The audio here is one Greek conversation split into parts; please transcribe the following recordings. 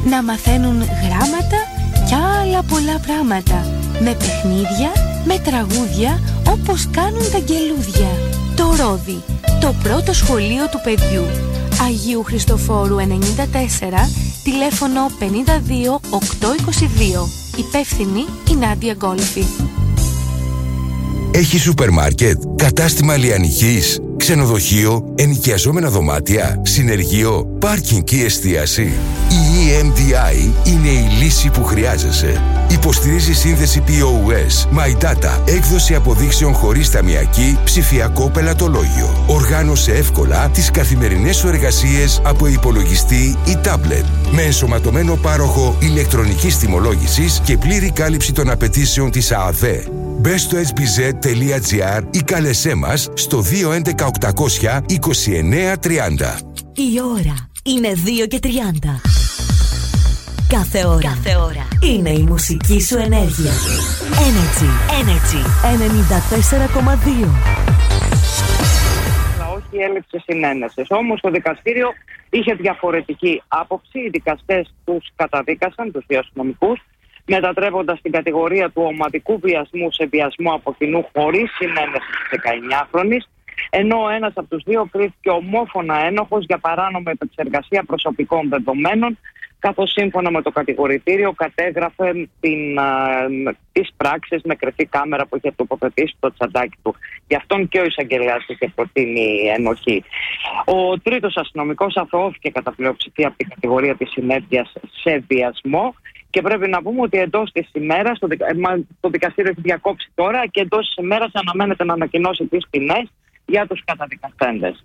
να μαθαίνουν γράμματα και άλλα πολλά πράγματα, με παιχνίδια, με τραγούδια, όπως κάνουν τα αγγελούδια. Το Ρόδι, το πρώτο σχολείο του παιδιού. Αγίου Χριστοφόρου 94, τηλέφωνο 52 822. Υπεύθυνη η Νάντια Γκόλφη. Έχει σούπερ μάρκετ, κατάστημα λιανικής, ξενοδοχείο, ενοικιαζόμενα δωμάτια, συνεργείο, πάρκινγκ και εστίαση. Η EMDI είναι η λύση που χρειάζεσαι. Υποστηρίζει σύνδεση POS, My Data, έκδοση αποδείξεων χωρίς ταμιακή, ψηφιακό πελατολόγιο. Οργάνωσε εύκολα τις καθημερινές σου εργασίες από υπολογιστή ή τάμπλετ. Με ενσωματωμένο πάροχο ηλεκτρονικής τιμολόγησης και πλήρη κάλυψη των απαιτήσεων της ΑΑΔΕ. Μπες στο sbz.gr ή κάλεσέ μας στο 211 800 2930. Η ώρα είναι 2:30. Κάθε ώρα είναι η μουσική σου ενέργεια. Energy 94,2. Όχι έλλειψη συνένεσης. Όμως το δικαστήριο είχε διαφορετική άποψη. Οι δικαστές τους καταδίκασαν, τους δύο αστυνομικούς, μετατρέποντας την κατηγορία του ομαδικού βιασμού σε βιασμό από κοινού χωρίς συνένεση της 19χρονης, ενώ ένας από τους δύο κρίθηκε ομόφωνα ένοχος για παράνομη επεξεργασία προσωπικών δεδομένων, καθώς σύμφωνα με το κατηγορητήριο κατέγραφε τις πράξεις με κρυφή κάμερα που είχε τοποθετήσει στο τσαντάκι του. Γι' αυτόν και ο εισαγγελέας είχε προτείνει ενοχή. Ο τρίτος αστυνομικός αθωώθηκε κατά πλειοψηφία από την κατηγορία της συνέργειας σε βιασμό. Και πρέπει να πούμε ότι εντός της ημέρας, το δικαστήριο έχει διακόψει τώρα και εντός της ημέρας αναμένεται να ανακοινώσει τις ποινές για τους καταδικαστέντες.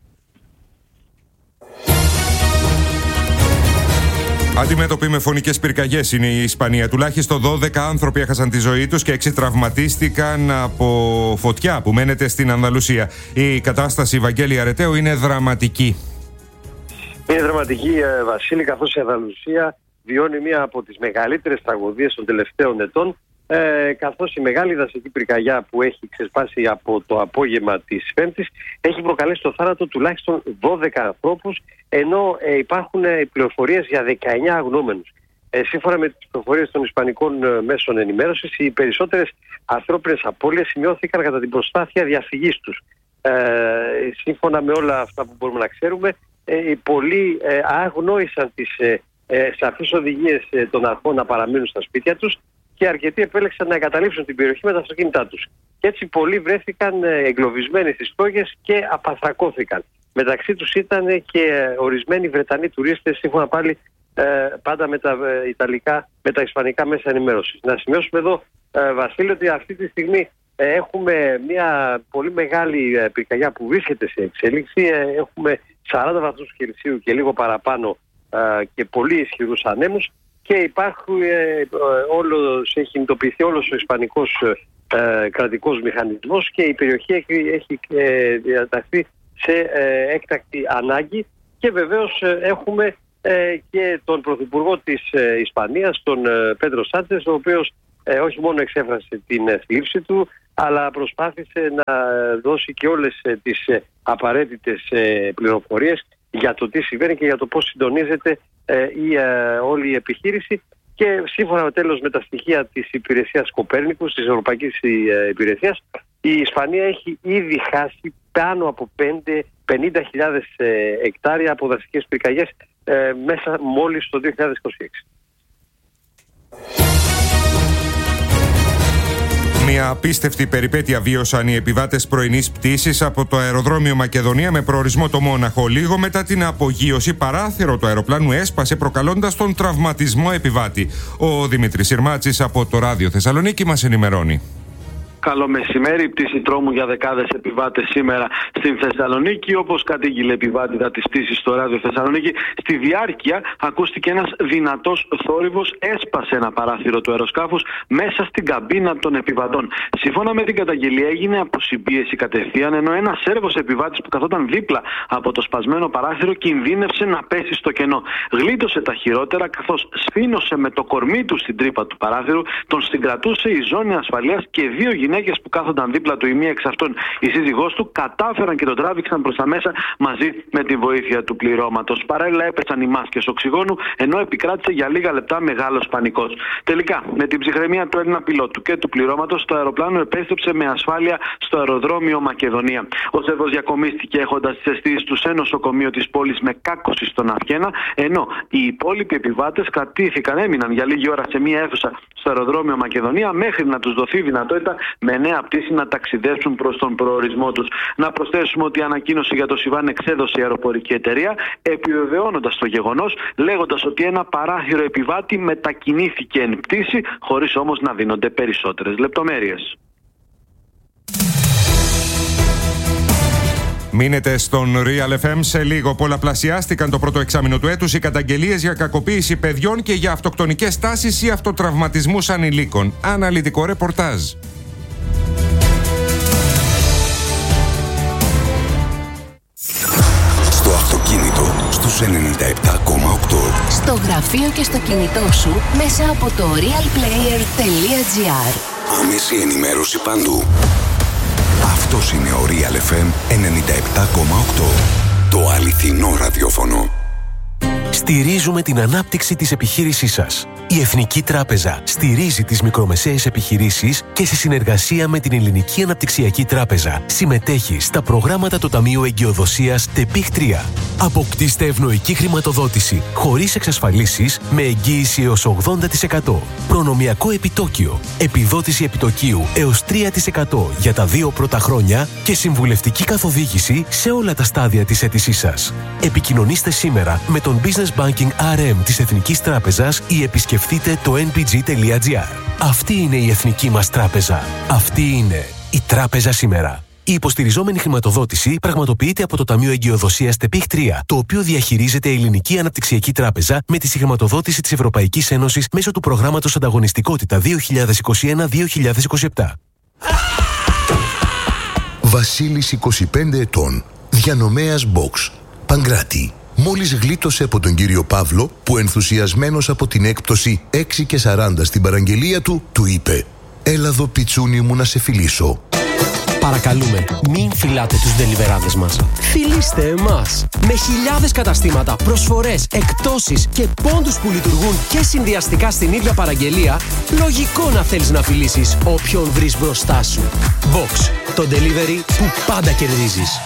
Αντιμέτωποι με φωνικές πυρκαγιές είναι η Ισπανία. Τουλάχιστον 12 άνθρωποι έχασαν τη ζωή τους και 6 τραυματίστηκαν από φωτιά που μένεται στην Ανδαλουσία. Η κατάσταση, Βαγγέλη Αρετέου, είναι δραματική. Είναι δραματική, Βασίλη, καθώς η Ανδαλουσία βιώνει μία από τις μεγαλύτερες τραγωδίες των τελευταίων ετών, καθώς η μεγάλη δασική πυρκαγιά που έχει ξεσπάσει από το απόγευμα της Πέμπτης έχει προκαλέσει το θάνατο τουλάχιστον 12 ανθρώπους, ενώ υπάρχουν πληροφορίες για 19 αγνοούμενους. Σύμφωνα με τις πληροφορίες των ισπανικών μέσων ενημέρωσης, οι περισσότερες ανθρώπινες απώλειες σημειώθηκαν κατά την προσπάθεια διαφυγής τους. Σύμφωνα με όλα αυτά που μπορούμε να ξέρουμε, πολλοί αγνόησαν τις σαφείς οδηγίες των αρχών να παραμείνουν στα σπίτια τους και αρκετοί επέλεξαν να εγκαταλείψουν την περιοχή με τα αυτοκίνητά τους. Και έτσι πολλοί βρέθηκαν εγκλωβισμένοι στις φλόγες και απανθρακώθηκαν. Μεταξύ τους ήταν και ορισμένοι Βρετανοί τουρίστες, σύμφωνα πάλι πάντα με τα ισπανικά μέσα ενημέρωσης. Να σημειώσουμε εδώ, Βασίλη, ότι αυτή τη στιγμή έχουμε μια πολύ μεγάλη πυρκαγιά που βρίσκεται σε εξέλιξη. Έχουμε 40 βαθμούς Κελσίου και λίγο παραπάνω και πολύ ισχυρούς ανέμους και έχει κινητοποιηθεί όλος ο ισπανικός κρατικός μηχανισμός και η περιοχή έχει διαταχθεί σε έκτακτη ανάγκη και βεβαίως έχουμε και τον Πρωθυπουργό της Ισπανίας, τον Πέντρο Σάντσες, ο οποίος όχι μόνο εξέφρασε την θλίψη του, αλλά προσπάθησε να δώσει και όλες τις απαραίτητες πληροφορίες για το τι συμβαίνει και για το πώς συντονίζεται όλη η επιχείρηση. Και σύμφωνα τέλος με τα στοιχεία της υπηρεσίας Κοπέρνικους, της Ευρωπαϊκής Υπηρεσίας, η Ισπανία έχει ήδη χάσει πάνω από 50.000 εκτάρια από δασικές πυρκαγιές μέσα μόλις το 2026. Μια απίστευτη περιπέτεια βίωσαν οι επιβάτες πρωινής πτήσης από το αεροδρόμιο Μακεδονία με προορισμό το Μόναχο. Λίγο μετά την απογείωση, παράθυρο του αεροπλάνου έσπασε, προκαλώντας τον τραυματισμό επιβάτη. Ο Δημήτρης Συρμάτσης από το Ράδιο Θεσσαλονίκη μας ενημερώνει. Καλό μεσημέρι. Πτήση τρόμου για δεκάδες επιβάτες σήμερα στην Θεσσαλονίκη. Όπως κατήγγειλε επιβάτητα της πτήσης στο Ράδιο Θεσσαλονίκη, στη διάρκεια ακούστηκε ένας δυνατός θόρυβος, έσπασε ένα παράθυρο του αεροσκάφους μέσα στην καμπίνα των επιβατών. Σύμφωνα με την καταγγελία, έγινε αποσυμπίεση κατευθείαν, ενώ ένας Σέρβος επιβάτης που καθόταν δίπλα από το σπασμένο παράθυρο κινδύνευσε να πέσει στο κενό. Γλίτωσε τα χειρότερα, καθώς σφήνωσε με το κορμί του στην τρύπα του παράθυρου, τον συγκρατούσε η ζώνη ασφαλείας και δύο γυναίκες γυναίκες που κάθονταν δίπλα του, η μία εξ αυτών η σύζυγός του, κατάφεραν και τον τράβηξαν προς τα μέσα μαζί με τη βοήθεια του πληρώματος. Παράλληλα έπεσαν οι μάσκες οξυγόνου, ενώ επικράτησε για λίγα λεπτά μεγάλος πανικός. Τελικά, με την ψυχραιμία του Έλληνα πιλότου και του πληρώματος, το αεροπλάνο επέστρεψε με ασφάλεια στο αεροδρόμιο Μακεδονία. Ο Σέρβος διακομίστηκε έχοντας τις αισθήσεις του σε νοσοκομείο της πόλης με κάκωση στον αυχένα, ενώ οι υπόλοιποι επιβάτες έμειναν για λίγη ώρα σε μία αίθουσα στο αεροδρόμιο Μακεδονία μέχρι να τους δοθεί δυνατότητα με νέα πτήση να ταξιδέψουν προς τον προορισμό τους. Να προσθέσουμε ότι η ανακοίνωση για το συμβάν εξέδωσε η αεροπορική εταιρεία, επιβεβαιώνοντας το γεγονός, λέγοντας ότι ένα παράθυρο επιβάτη μετακινήθηκε εν πτήση, χωρίς όμως να δίνονται περισσότερες λεπτομέρειες. Μείνετε στον Real FM. Σε λίγο πολλαπλασιάστηκαν το πρώτο εξάμηνο του έτους οι καταγγελίες για κακοποίηση παιδιών και για αυτοκτονικές τάσεις ή αυτοτραυματισμούς ανηλίκων. Αναλυτικό ρεπορτάζ. Στο αυτοκίνητο στους 97,8. Στο γραφείο και στο κινητό σου μέσα από το realplayer.gr. Άμεση ενημέρωση παντού. Αυτός είναι ο Real FM 97,8. Το αληθινό ραδιόφωνο. Στηρίζουμε την ανάπτυξη της επιχείρησής σας. Η Εθνική Τράπεζα στηρίζει τις μικρομεσαίες επιχειρήσεις και σε συνεργασία με την Ελληνική Αναπτυξιακή Τράπεζα συμμετέχει στα προγράμματα του Ταμείου Εγκυοδοσίας ΤΕΠΙΧ 3. Αποκτήστε ευνοϊκή χρηματοδότηση χωρίς εξασφαλίσεις με εγγύηση έως 80%. Προνομιακό επιτόκιο, επιδότηση επιτοκίου έως 3% για τα 2 πρώτα χρόνια και συμβουλευτική καθοδήγηση σε όλα τα στάδια της αίτησής σας. Επικοινωνήστε σήμερα με τον Business Banking RM της Εθνικής Τράπεζας ή επισκεφτείτε το npg.gr. Αυτή είναι η εθνική μας τράπεζα. Αυτή είναι η τράπεζα σήμερα. Η υποστηριζόμενη χρηματοδότηση πραγματοποιείται από το Ταμείο Εγκυοδοσίας ΤΕΠΙΧ 3, το οποίο διαχειρίζεται η Ελληνική Αναπτυξιακή Τράπεζα με τη συγχρηματοδότηση της Ευρωπαϊκής Ένωσης μέσω του προγράμματος Ανταγωνιστικότητα 2021-2027. Βασίλης, 25 ετών, διανομέας box, Παγκράτη. Μόλις γλίτωσε από τον κύριο Παύλο, που ενθουσιασμένος από την έκπτωση 6,40 στην παραγγελία του, του είπε: «Έλα εδώ πιτσούνι μου να σε φιλήσω». Παρακαλούμε, μην φυλάτε τους ντελιβεράδες μας. Φιλήστε εμάς. Με χιλιάδες καταστήματα, προσφορές, εκπτώσεις και πόντους που λειτουργούν και συνδυαστικά στην ίδια παραγγελία, λογικό να θέλεις να φιλήσεις όποιον βρεις μπροστά σου. Box, το delivery που πάντα κερδίζεις.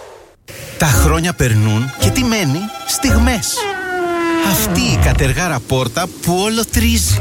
Τα χρόνια περνούν και τι μένει? Στιγμές. Αυτή η κατεργάρα πόρτα που όλο τρίζει.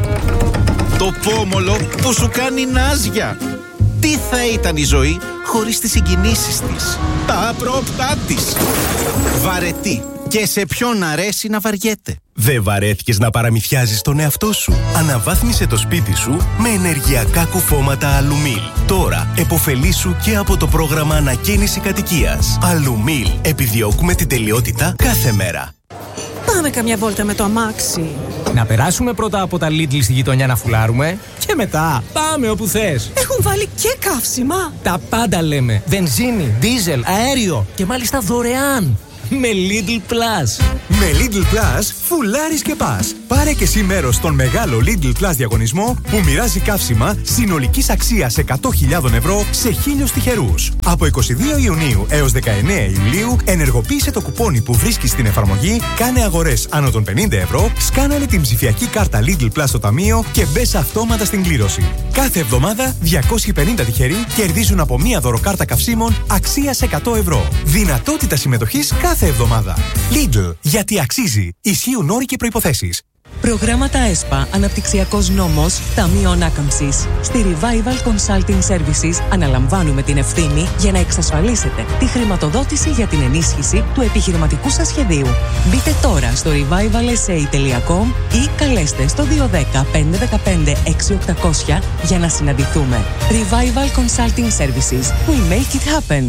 Το πόμολο που σου κάνει νάζια. Τι θα ήταν η ζωή χωρίς τις συγκινήσεις της, τα απρόπτά της. Βαρετή. Και σε ποιον αρέσει να βαριέται. Δεν βαρέθηκες να παραμυθιάζεις τον εαυτό σου? Αναβάθμισε το σπίτι σου με ενεργειακά κουφώματα Αλουμίλ. Τώρα επωφελήσου και από το πρόγραμμα ανακαίνιση κατοικίας. Αλουμίλ. Επιδιώκουμε την τελειότητα κάθε μέρα. Πάμε καμιά βόλτα με το αμάξι. Να περάσουμε πρώτα από τα Lidl στη γειτονιά να φουλάρουμε και μετά πάμε όπου θες. Έχουν βάλει και καύσιμα. Τα πάντα λέμε. Βενζίνη, δίζελ, αέριο και μάλιστα δωρεάν. Με Lidl Plus. Με Lidl Plus φουλάρεις και πας. Πάρε και εσύ μέρος στον μεγάλο Lidl Plus διαγωνισμό που μοιράζει καύσιμα συνολικής αξίας 100.000 ευρώ σε 1.000 τυχερούς. Από 22 Ιουνίου έως 19 Ιουλίου ενεργοποίησε το κουπόνι που βρίσκεις στην εφαρμογή, κάνε αγορές άνω των 50 ευρώ, σκάναρε την ψηφιακή κάρτα Lidl Plus στο ταμείο και μπες αυτόματα στην κλήρωση. Κάθε εβδομάδα 250 τυχεροί κερδίζουν από μία δωροκάρτα καυσίμων αξίας 100 ευρώ. Δυνατότητα συμμετοχής κάθε εβδομάδα. Lidl, γιατί αξίζει. Ισχύουν όροι και προϋποθέσεις. Προγράμματα ΕΣΠΑ, Αναπτυξιακός Νόμος, Ταμείο Ανάκαμψης. Στη Revival Consulting Services αναλαμβάνουμε την ευθύνη για να εξασφαλίσετε τη χρηματοδότηση για την ενίσχυση του επιχειρηματικού σας σχεδίου. Μπείτε τώρα στο revivalsa.com ή καλέστε στο 210 515 6800 για να συναντηθούμε. Revival Consulting Services. We make it happen.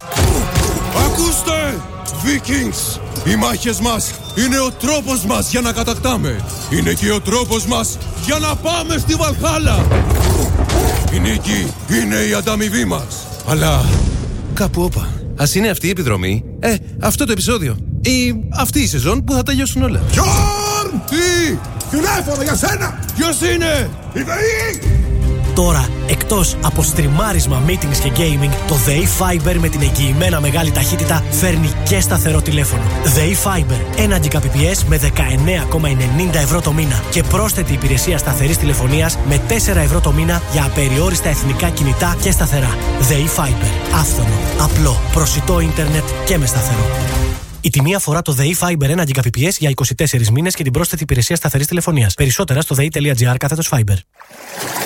Ακούστε! Vikings! Οι μάχες μας είναι ο τρόπος μας για να κατακτάμε. Είναι και ο τρόπος μας για να πάμε στη Βαλχάλα. Η νίκη είναι η ανταμοιβή μας. Αλλά κάπου όπα. Ας είναι αυτή η επιδρομή, αυτό το επεισόδιο ή αυτή η σεζόν που θα τελειώσουν όλα. Γιόρν! Τι! Τηλέφωνο για σένα! Ποιος είναι? Η ΔΕΗ! Τώρα, εκτός από στριμάρισμα, meetings και gaming, το ΔΕΗ Fiber με την εγγυημένα μεγάλη ταχύτητα φέρνει και σταθερό τηλέφωνο. ΔΕΗ Fiber, 1 Gbps με 19,90 ευρώ το μήνα και πρόσθετη υπηρεσία σταθερής τηλεφωνίας με 4 ευρώ το μήνα για απεριόριστα εθνικά κινητά και σταθερά. ΔΕΗ Fiber, άφθονο, απλό, προσιτό ίντερνετ και με σταθερό. Η τιμή αφορά το ΔΕΗ Fiber 1 Gbps για 24 μήνες και την πρόσθετη υπηρεσία σταθερής τηλεφωνίας. Περισσότερα στο dei.gr/fiber.